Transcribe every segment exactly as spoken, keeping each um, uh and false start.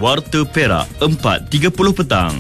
Warta Perak, empat tiga puluh petang.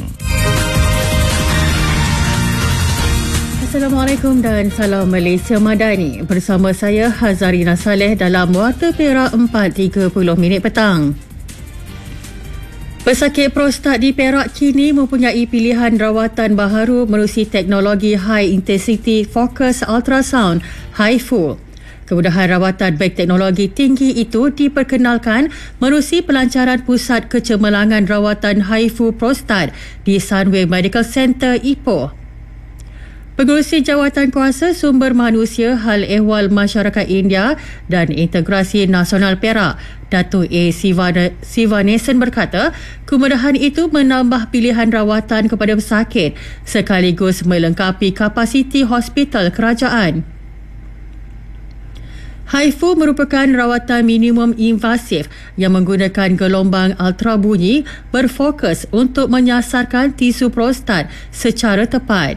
Assalamualaikum dan salam Malaysia Madani. Bersama saya Hazarina Saleh dalam Warta Perak empat tiga puluh minit petang. Pesakit prostat di Perak kini mempunyai pilihan rawatan baharu menerusi teknologi High Intensity Focus Ultrasound (H I F U). Kemudahan rawatan berteknologi tinggi itu diperkenalkan menerusi pelancaran Pusat Kecemerlangan Rawatan H I F U Prostat di Sunway Medical Centre Ipoh. Pengerusi Jawatan Kuasa Sumber Manusia Hal Ehwal Masyarakat India dan Integrasi Nasional Perak, Dato' A. Sivanesan berkata, kemudahan itu menambah pilihan rawatan kepada pesakit sekaligus melengkapi kapasiti hospital kerajaan. H I F U merupakan rawatan minimum invasif yang menggunakan gelombang ultrabunyi berfokus untuk menyasarkan tisu prostat secara tepat.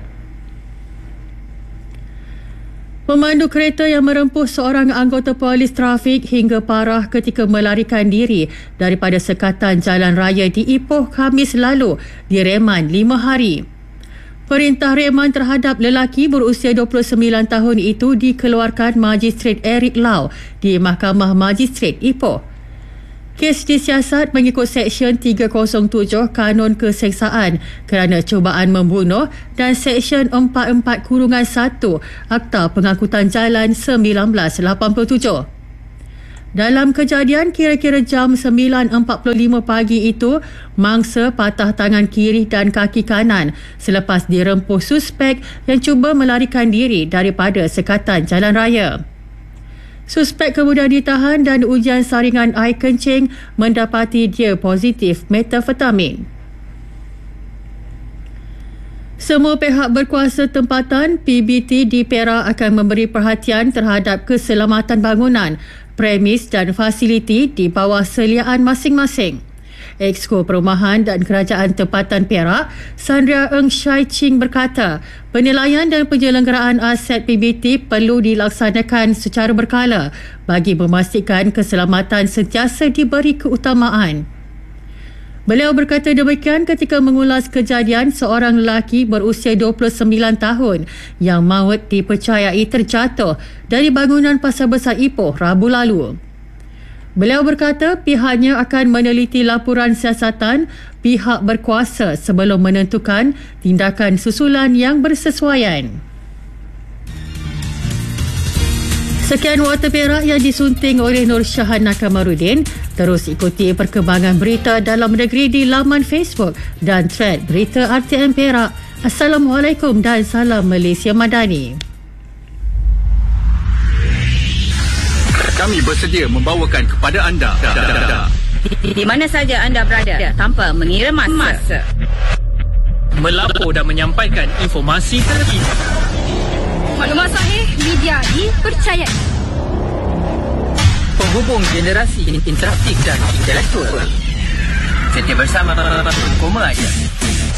Pemandu kereta yang merempuh seorang anggota polis trafik hingga parah ketika melarikan diri daripada sekatan jalan raya di Ipoh Khamis lalu direman lima hari. Perintah reman terhadap lelaki berusia dua puluh sembilan tahun itu dikeluarkan Magistrate Eric Lau di Mahkamah Magistrate Ipoh. Kes disiasat mengikut Seksyen tiga kosong tujuh Kanun Keseksaan kerana cubaan membunuh dan Seksyen empat puluh empat satu Akta Pengangkutan Jalan seribu sembilan ratus lapan puluh tujuh. Dalam kejadian kira-kira jam sembilan empat puluh lima pagi itu, mangsa patah tangan kiri dan kaki kanan selepas dirempuh suspek yang cuba melarikan diri daripada sekatan jalan raya. Suspek kemudian ditahan dan ujian saringan air kencing mendapati dia positif metafetamin. Semua pihak berkuasa tempatan P B T di Perak akan memberi perhatian terhadap keselamatan bangunan, premis dan fasiliti di bawah seliaan masing-masing. Exco Perumahan dan Kerajaan Tempatan Perak, Sandria Eng Shai Ching berkata, penilaian dan penyelenggaraan aset P B T perlu dilaksanakan secara berkala bagi memastikan keselamatan sentiasa diberi keutamaan. Beliau berkata demikian ketika mengulas kejadian seorang lelaki berusia dua puluh sembilan tahun yang maut dipercayai terjatuh dari bangunan Pasar Besar Ipoh Rabu lalu. Beliau berkata pihaknya akan meneliti laporan siasatan pihak berkuasa sebelum menentukan tindakan susulan yang bersesuaian. Sekian Warta Perak yang disunting oleh Nur Syahana Kamarudin. Terus ikuti perkembangan berita dalam negeri di laman Facebook dan thread Berita R T M Perak. Assalamualaikum dan salam Malaysia Madani. Kami bersedia membawakan kepada anda di, di mana saja anda berada tanpa mengira masa. Melapor dan menyampaikan informasi terkini. Maklumat sahih, media dipercayai. Penghubung generasi interaktif dan intelektual. Setia bersama Koma Aja.